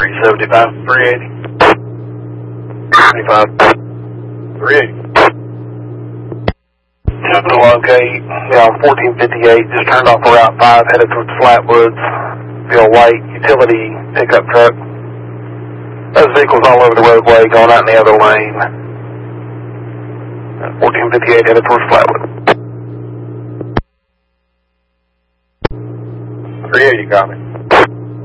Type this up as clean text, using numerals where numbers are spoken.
375, 380. 25, 380. Locate, 1458, just turned off Route 5, headed towards Flatwoods. Feel white utility pickup truck. Those vehicles all over the roadway, going out in the other lane. 1458 headed towards Flatwood. 380, copy.